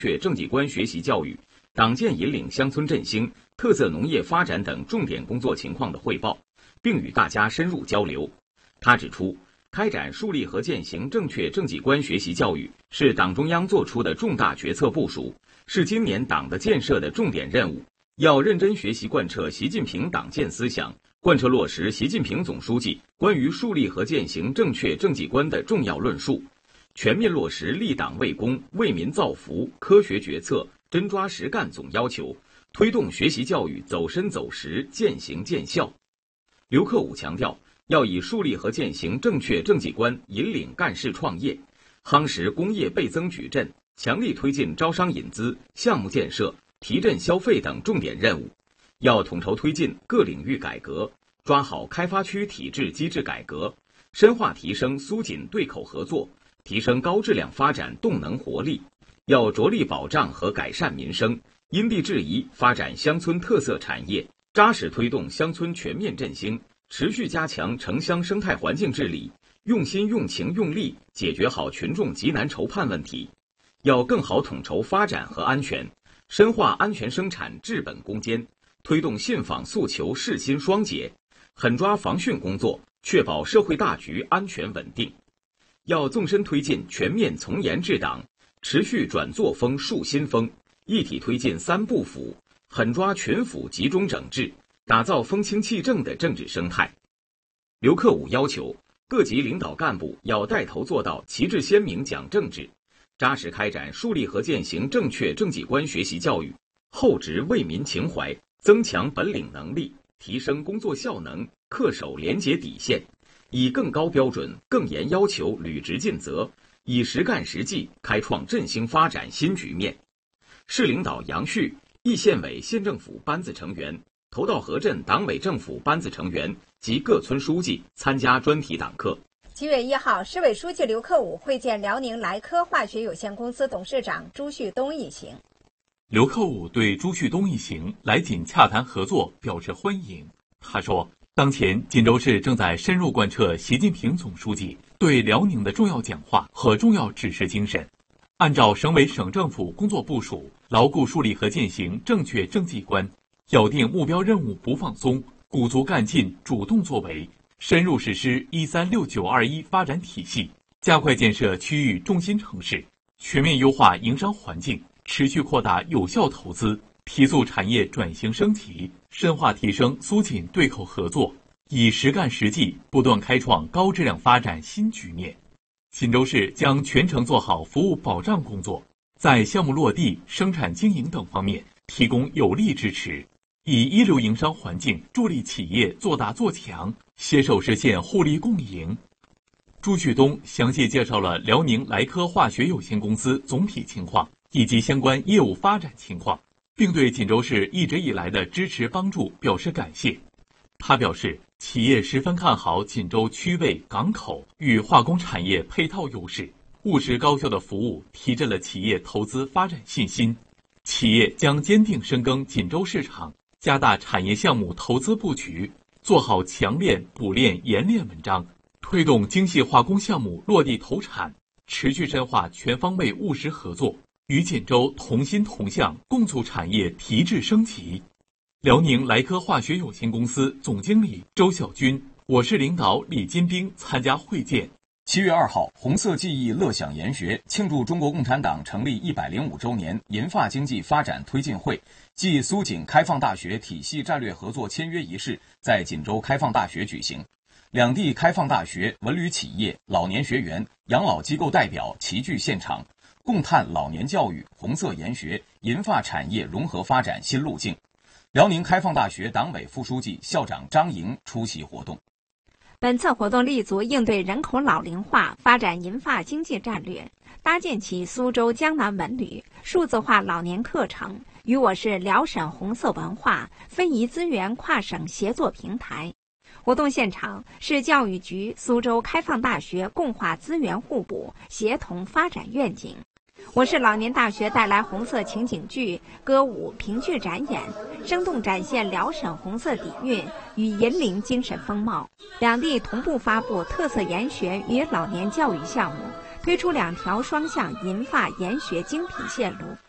确政绩观学习教育、党建引领乡村振兴、特色农业发展等重点工作情况的汇报，并与大家深入交流。他指出，开展树立和践行正确政绩观学习教育是党中央作出的重大决策部署，是今年党的建设的重点任务。要认真学习贯彻习近平党建思想，贯彻落实习近平总书记关于树立和践行正确政绩观的重要论述，全面落实立党为公、为民造福、科学决策、真抓实干总要求，推动学习教育走深走实、渐行渐效。刘克武强调，要以树立和践行正确政绩观引领干事创业，夯实工业倍增矩阵，强力推进招商引资、项目建设、提振消费等重点任务。要统筹推进各领域改革，抓好开发区体制机制改革，深化提升苏锦对口合作，提升高质量发展动能活力。要着力保障和改善民生，因地制宜发展乡村特色产业，扎实推动乡村全面振兴，持续加强城乡生态环境治理，用心用情用力解决好群众急难愁盼问题。要更好统筹发展和安全，深化安全生产治本攻坚，推动信访诉求事心双结，狠抓防汛工作，确保社会大局安全稳定。要纵深推进全面从严治党，持续转作风树新风，一体推进三不腐，狠抓群腐集中整治，打造风清气正的政治生态。刘克武要求各级领导干部要带头做到旗帜鲜明讲政治，扎实开展树立和践行正确政绩观学习教育，厚植为民情怀，增强本领能力，提升工作效能，恪守廉洁底线，以更高标准、更严要求履职尽责，以实干实绩开创振兴发展新局面。市领导杨旭、易县委县政府班子成员、头道河镇党委政府班子成员及各村书记参加专题党课。 7月1号，市委书记刘克武会见辽宁莱科化学有限公司董事长朱旭东一行。 刘克武对朱旭东一行来锦洽谈合作表示欢迎。他说，当前锦州市正在深入贯彻习近平总书记对辽宁的重要讲话和重要指示精神，按照省委省政府工作部署，牢固树立和践行正确政绩观，咬定目标任务不放松，鼓足干劲主动作为，深入实施136-921发展体系，加快建设区域中心城市，全面优化营商环境，持续扩大有效投资，提速产业转型升级，深化提升苏锦对口合作，以实干实绩不断开创高质量发展新局面。锦州市将全程做好服务保障工作，在项目落地、生产经营等方面提供有力支持，以一流营商环境助力企业做大做强，携手实现互利共赢。朱旭东详细介绍了辽宁莱科化学有限公司总体情况以及相关业务发展情况，并对锦州市一直以来的支持帮助表示感谢。他表示，企业十分看好锦州区位港口与化工产业配套优势，务实高效的服务提振了企业投资发展信心。企业将坚定深耕锦州市场，加大产业项目投资布局，做好强链、补链、冶炼文章，推动精细化工项目落地投产，持续深化全方位务实合作，与锦州同心同向，共促产业提质升级。辽宁莱科化学有限公司总经理周小军、我市领导李金兵参加会见。 7月2号，红色记忆乐享研学庆祝中国共产党成立105周年银发经济发展推进会暨苏锦开放大学体系战略合作签约仪式在锦州开放大学举行。两地开放大学、文旅企业、老年学员、养老机构代表齐聚现场，共探老年教育、红色研学、银发产业融合发展新路径。辽宁开放大学党委副书记、校长张莹出席活动。 本次活动立足应对人口老龄化、发展银发经济战略，搭建起苏州江南文旅数字化老年课程与我市辽沈红色文化非遗资源跨省协作平台。活动现场，市教育局、苏州开放大学共话资源互补，协同发展愿景。我市老年大学带来红色情景剧、歌舞、评剧展演，生动展现辽沈红色底蕴与银陵精神风貌。两地同步发布特色研学与老年教育项目，推出2条双向银发研学精品线路，